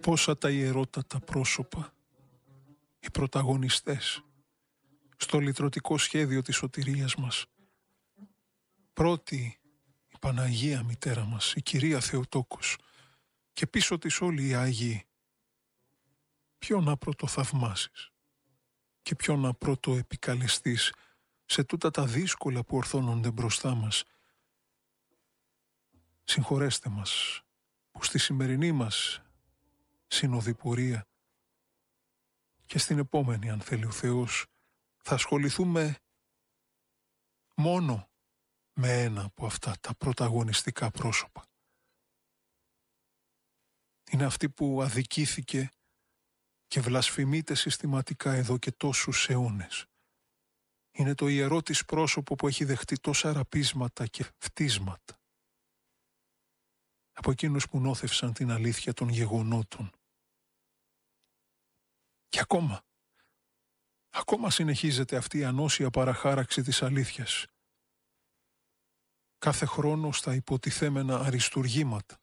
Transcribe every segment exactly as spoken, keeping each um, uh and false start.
Πόσα τα ιερότατα πρόσωπα, οι πρωταγωνιστές, στο λυτρωτικό σχέδιο της σωτηρίας μας. Πρώτη η Παναγία Μητέρα μας, η Κυρία Θεοτόκος, και πίσω της όλοι οι Άγιοι. Ποιον να πρωτοθαυμάσεις και ποιον να πρωτοεπικαλεστείς σε τούτα τα δύσκολα που ορθώνονται μπροστά μας. Συγχωρέστε μας που στη σημερινή μας συνοδοιπορία και στην επόμενη, αν θέλει ο Θεός, θα ασχοληθούμε μόνο με ένα από αυτά τα πρωταγωνιστικά πρόσωπα. Είναι αυτή που αδικήθηκε και βλασφημείται συστηματικά εδώ και τόσους αιώνες. Είναι το ιερό της πρόσωπο που έχει δεχτεί τόσα ραπίσματα και φτίσματα από εκείνους που νόθευσαν την αλήθεια των γεγονότων. Και ακόμα, ακόμα συνεχίζεται αυτή η ανώσια παραχάραξη της αλήθειας. Κάθε χρόνο στα υποτιθέμενα αριστουργήματα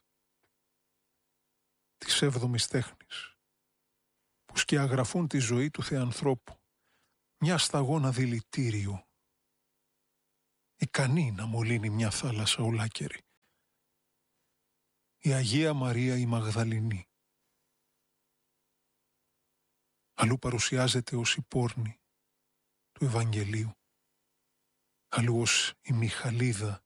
της έβδομης τέχνης, που σκιαγραφούν τη ζωή του Θεανθρώπου, μια σταγόνα δηλητήριο, ικανή να μολύνει μια θάλασσα ολάκερη. Η Αγία Μαρία η Μαγδαληνή. Αλλού παρουσιάζεται ως η πόρνη του Ευαγγελίου, αλλού ως η Μιχαλίδα.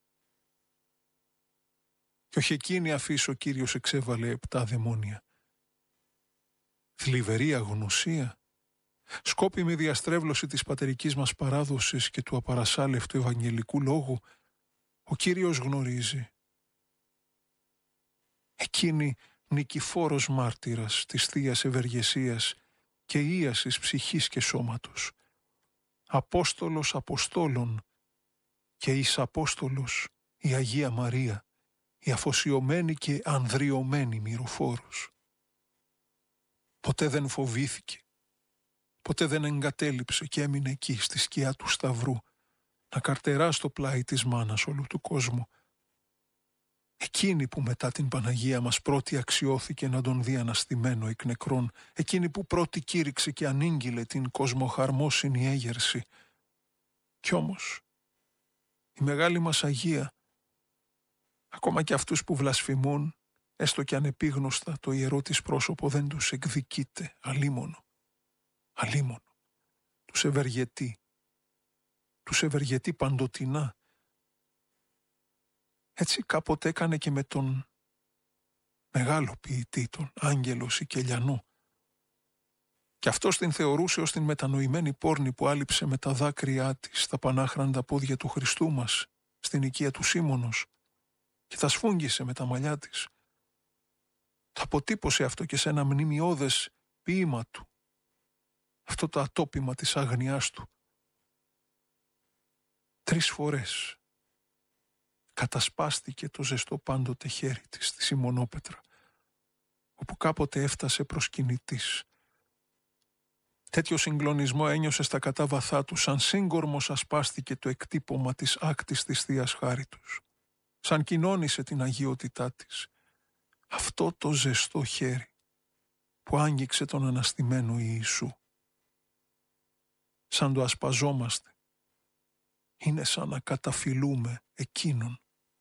Και όχι εκείνη αφής ο Κύριος εξέβαλε επτά δαιμόνια. Θλιβερή αγνωσία, σκόπιμη διαστρέβλωση της πατερικής μας παράδοσης και του απαρασάλευτου Ευαγγελικού λόγου, ο Κύριος γνωρίζει. Εκείνη νικηφόρος μάρτυρας της Θείας Ευεργεσίας και ίασης ψυχής και σώματος, Απόστολος Αποστόλων και εις Απόστολος η Αγία Μαρία, η αφοσιωμένη και ανδριωμένη μυροφόρος. Ποτέ δεν φοβήθηκε, ποτέ δεν εγκατέλειψε και έμεινε εκεί στη σκιά του Σταυρού να καρτερά στο πλάι της μάνας όλου του κόσμου. Εκείνη που μετά την Παναγία μας πρώτη αξιώθηκε να τον δει αναστημένο εκ νεκρών, εκείνη που πρώτη κήρυξε και ανήγγειλε την κοσμοχαρμόσυνη έγερση. Κι όμως η μεγάλη μας Αγία, ακόμα και αυτούς που βλασφημούν, έστω και ανεπίγνωστα, το ιερό της πρόσωπο δεν τους εκδικείται, αλίμονο, αλίμονο. Τους ευεργετεί, τους ευεργετεί παντοτινά. Έτσι κάποτε έκανε και με τον μεγάλο ποιητή, τον Άγγελο Σικελιανό. Και αυτός την θεωρούσε ως την μετανοημένη πόρνη που άλυψε με τα δάκρυά της στα πανάχραντα πόδια του Χριστού μας, στην οικία του Σίμωνος, και τα σφούγγισε με τα μαλλιά της. Το αποτύπωσε αυτό και σε ένα μνημειώδες ποίημα του, αυτό το ατόπιμα της άγνοιάς του. Τρεις φορές κατασπάστηκε το ζεστό πάντοτε χέρι της στη Σιμονόπετρα, όπου κάποτε έφτασε προσκυνητής. Τέτοιο συγκλονισμό ένιωσε στα κατάβαθά του, σαν σύγκορμος ασπάστηκε το εκτύπωμα της άκτης της Θείας Χάριτος, σαν κοινώνησε την αγιότητά της. Αυτό το ζεστό χέρι που άγγιξε τον αναστημένο Ιησού. Σαν το ασπαζόμαστε, είναι σαν να καταφυλούμε εκείνον.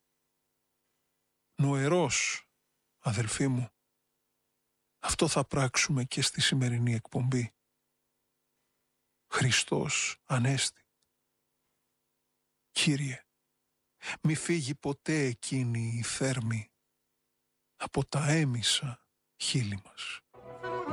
Νοερός, αδελφοί μου, αυτό θα πράξουμε και στη σημερινή εκπομπή. Χριστός Ανέστη. Κύριε, μη φύγει ποτέ εκείνη η θέρμη από τα έμισα χείλη μας.